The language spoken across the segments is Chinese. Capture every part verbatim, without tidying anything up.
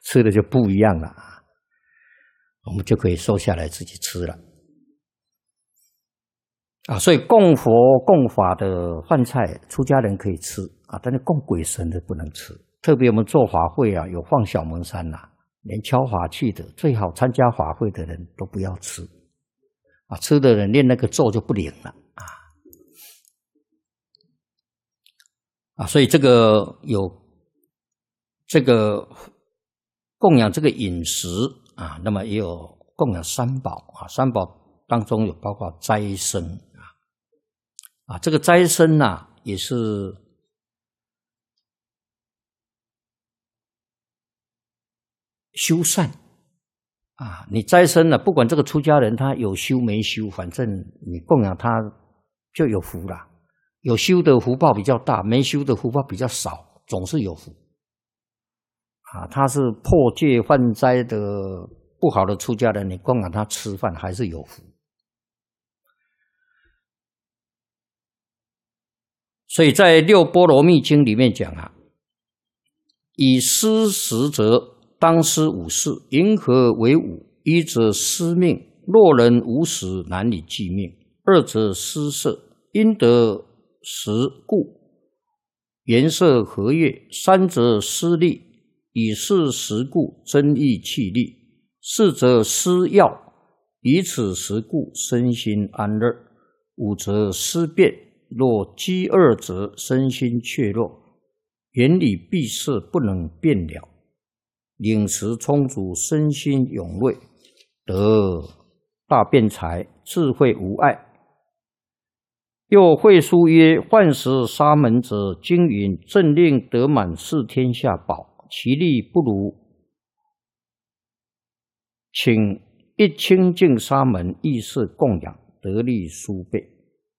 吃的就不一样了啊，我们就可以收下来自己吃了啊。所以供佛供法的饭菜，出家人可以吃啊，但是供鬼神的不能吃。特别我们做法会啊，有放小蒙山呐、啊，连敲法器的，最好参加法会的人都不要吃啊，吃的人念那个咒就不灵了啊啊，所以这个有这个供养这个饮食啊，那么也有供养三宝啊，三宝当中有包括斋僧啊啊，这个斋僧啊也是修善啊，你斋僧呢，不管这个出家人他有修没修，反正你供养他就有福啦。有修的福报比较大，没修的福报比较少，总是有福啊。他是破戒犯灾的不好的出家人，你供养他吃饭还是有福。所以在《六波罗蜜经》里面讲啊，以施食者当施五事，云何为五？一则施命，若人无食，难以继命；二则施色，因得食故，颜色和悦；三则施力，以是食故，增益气力；四则施药，以此食故，身心安乐；五则施辩，若饥饿者，身心怯弱，眼里闭塞，不能辨了。饮食充足，身心踊跃，得大辩才，智慧无碍。又会书曰：患食沙门者，经云：正令得满四天下宝，其力不如请一清净沙门意识供养，得力数倍。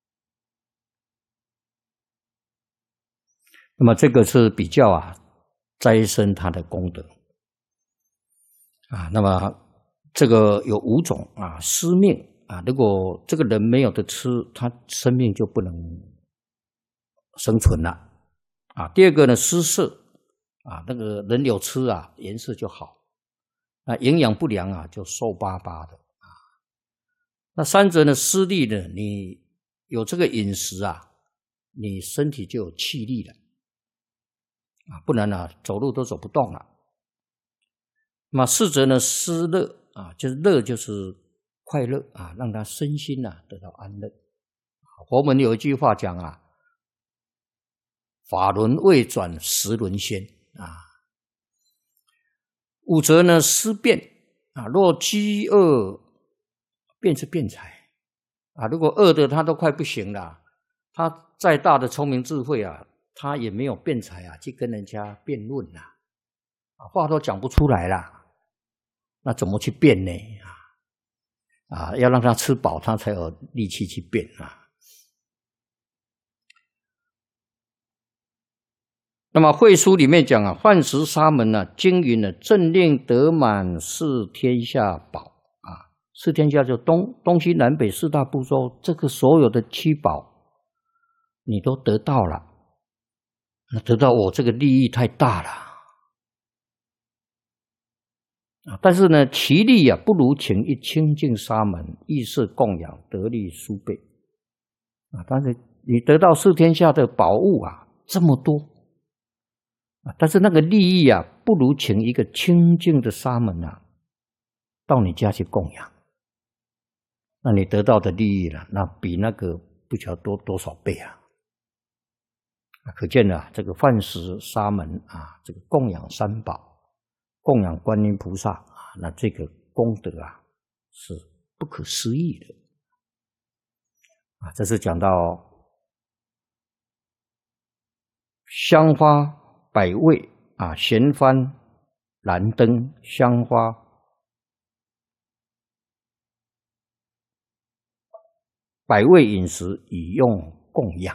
那么这个是比较啊斋僧他的功德啊。那么这个有五种啊，施命啊，如果这个人没有得吃，他生命就不能生存了啊。第二个呢，施色啊，那个人有吃啊，颜色就好。那营养不良啊，就瘦巴巴的啊。那三者呢，施力呢，你有这个饮食啊，你身体就有气力了啊，不然啊，走路都走不动了。那么四者呢，施乐啊，就是乐就是快乐啊，让他身心啊得到安乐。佛门有一句话讲啊，法轮未转，时轮先啊。五则呢，施辩啊，若饥饿，辩是辩才啊。如果饿的他都快不行了，他再大的聪明智慧啊，他也没有辩才啊，去跟人家辩论啊，啊，话都讲不出来啦，那怎么去辩呢？啊，啊，要让他吃饱，他才有力气去辩啊。那么会书里面讲啊，幻食沙门啊，经云呢，正令得满四天下宝啊，四天下就东东西南北四大部洲，这个所有的七宝你都得到了，那得到我这个利益太大了啊！但是呢，其力啊不如请一清净沙门意识供养，得力数倍啊！但是你得到四天下的宝物啊，这么多。但是那个利益啊，不如请一个清净的沙门啊，到你家去供养，那你得到的利益了，那比那个不晓得多多少倍啊！可见啊，这个饭食沙门啊，这个供养三宝，供养观音菩萨啊，那这个功德啊是不可思议的啊！这是讲到香花。百味啊，咸番、燃灯、香花，百味饮食以用供养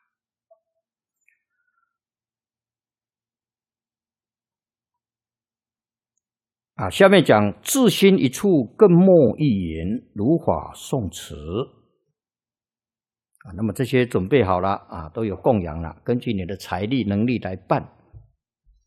啊。下面讲自心一处，更莫一言，如法诵持啊。那么这些准备好了啊，都有供养了，根据你的财力能力来办。